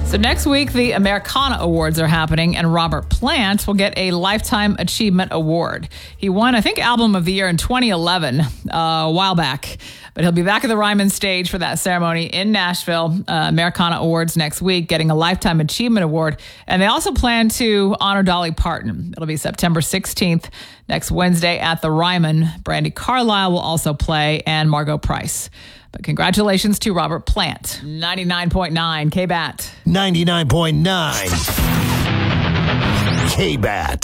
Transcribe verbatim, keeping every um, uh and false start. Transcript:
So next week, the Americana Awards are happening, and Robert Plant will get a Lifetime Achievement Award. He won, I think, Album of the Year in twenty eleven, uh, a while back. But he'll be back at the Ryman stage for that ceremony in Nashville. Uh, Americana Awards next week, getting a Lifetime Achievement Award. And they also plan to honor Dolly Parton. It'll be September sixteenth, next Wednesday at the Ryman. Brandi Carlile will also play, and Margot Price. But congratulations to Robert Plant. ninety-nine point nine K B A T. ninety-nine point nine K B A T.